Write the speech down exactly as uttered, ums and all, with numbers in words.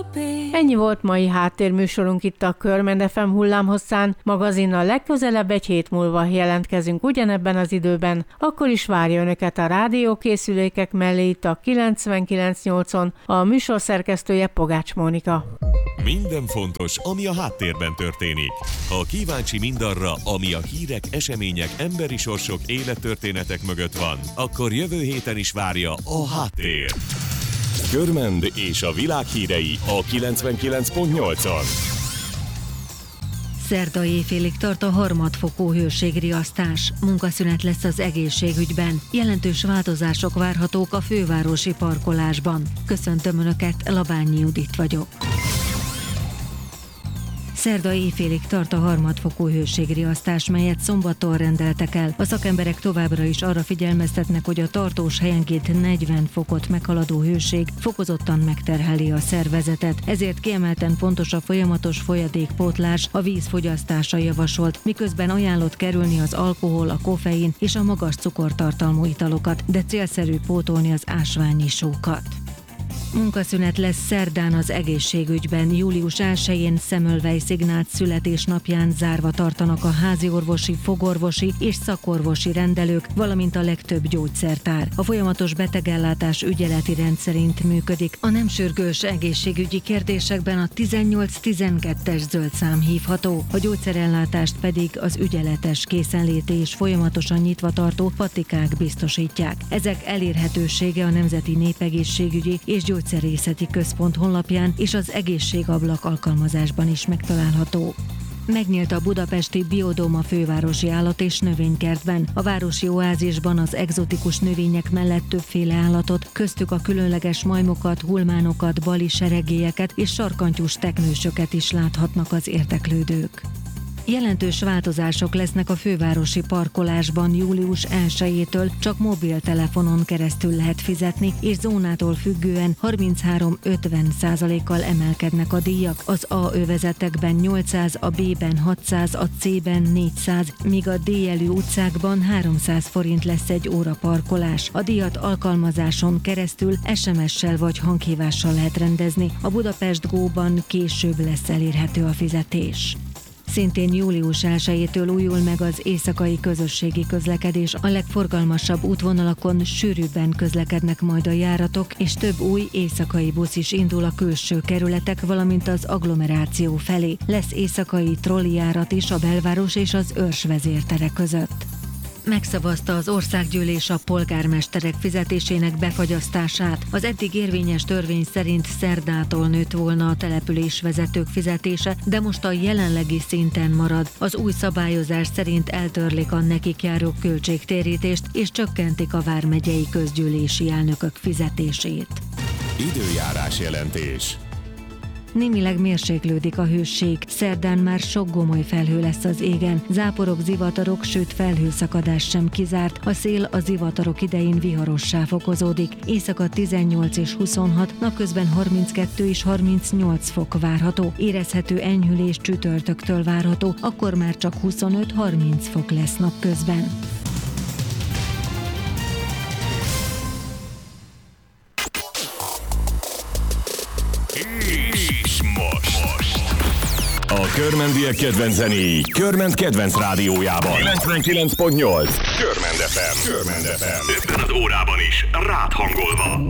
Ennyi volt mai háttérműsorunk itt a Körmend ef em hullámhosszán. Magazinnal legközelebb egy hét múlva jelentkezünk ugyanebben az időben. Akkor is várja Önöket a rádiókészülékek mellé itt a kilencvenkilenc nyolcon, a műsor szerkesztője Pogács Mónika. Minden fontos, ami a háttérben történik. Ha kíváncsi mindarra, ami a hírek, események, emberi sorsok, élettörténetek mögött van, akkor jövő héten is várja a Háttér. Körmend és a világ hírei a kilencvenkilenc pont nyolcon. Szerda éjfélig tart a harmadfokú hőségriasztás. Munkaszünet lesz az egészségügyben. Jelentős változások várhatók a fővárosi parkolásban. Köszöntöm Önöket, Labányi Judit vagyok. Szerda éjfélig tart a harmadfokú hőségriasztás, melyet szombattól rendeltek el. A szakemberek továbbra is arra figyelmeztetnek, hogy a tartós helyenként negyven fokot meghaladó hőség fokozottan megterheli a szervezetet. Ezért kiemelten fontos a folyamatos folyadékpótlás, a víz fogyasztása javasolt, miközben ajánlott kerülni az alkohol, a koffein és a magas cukortartalmú italokat, de célszerű pótolni az ásványi sókat. Munkaszünet lesz szerdán az egészségügyben. július elsején Semmelweis Ignác születésnapján zárva tartanak a háziorvosi, fogorvosi és szakorvosi rendelők, valamint a legtöbb gyógyszertár. A folyamatos betegellátás ügyeleti rendszerint működik. A nem sürgős egészségügyi kérdésekben a tizennyolc tizenkettes zöld szám hívható, a gyógyszerellátást pedig az ügyeletes készenléti és folyamatosan nyitva tartó patikák biztosítják. Ezek elérhetősége a Nemzeti Népegészségügyi és Gyógyszerészeti Központ honlapján és az Egészségablak alkalmazásban is megtalálható. Megnyílt a budapesti Biodóma fővárosi állat- és növénykertben. A városi oázisban az egzotikus növények mellett többféle állatot, köztük a különleges majmokat, hulmánokat, bali seregélyeket és sarkantyús teknősöket is láthatnak az érdeklődők. Jelentős változások lesznek a fővárosi parkolásban. július elsejétől csak mobiltelefonon keresztül lehet fizetni, és zónától függően harminchárom-ötven százalékkal emelkednek a díjak. Az A övezetekben nyolcszáz, a B-ben hatszáz, a C-ben négyszáz, míg a D-jelű utcákban háromszáz forint lesz egy óra parkolás. A díjat alkalmazáson keresztül es em es-sel vagy hanghívással lehet rendezni. A Budapest Go-ban később lesz elérhető a fizetés. Szintén július elsejétől újul meg az éjszakai közösségi közlekedés. A legforgalmasabb útvonalakon sűrűbben közlekednek majd a járatok, és több új éjszakai busz is indul a külső kerületek, valamint az agglomeráció felé. Lesz éjszakai trollijárat is a belváros és az Őrs vezértere között. Megszavazta az országgyűlés a polgármesterek fizetésének befagyasztását. Az eddig érvényes törvény szerint szerdától nőtt volna a településvezetők fizetése, de most a jelenlegi szinten marad. Az új szabályozás szerint eltörlik a nekik járó költségtérítést és csökkentik a vármegyei közgyűlési elnökök fizetését. Időjárás jelentés. Némileg mérséklődik a hőség. Szerdán már sok gomoly felhő lesz az égen. Záporok, zivatarok, sőt felhőszakadás sem kizárt. A szél a zivatarok idején viharossá fokozódik. Éjszaka tizennyolc és huszonhat, napközben harminckettő és harmincnyolc fok várható. Érezhető enyhülés csütörtöktől várható, akkor már csak huszonöt-harminc fok lesz napközben. A körmendiek kedvenc zenéi Körmend kedvenc rádiójában. kilencvenkilenc pont nyolc Körmend ef em. Körmend ef em. Ebben az órában is rád hangolva.